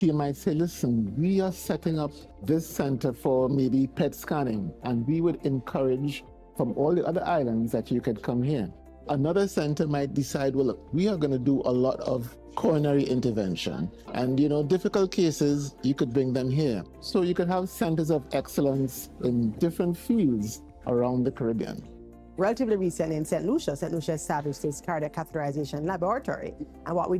you might say, listen, we are setting up this center for maybe PET scanning, and we would encourage from all the other islands that you could come here. Another center might decide, well, look, we are going to do a lot of coronary intervention, and difficult cases, you could bring them here. So you could have centers of excellence in different fields around the Caribbean. Relatively recently in St. Lucia established its cardiac catheterization laboratory, and what we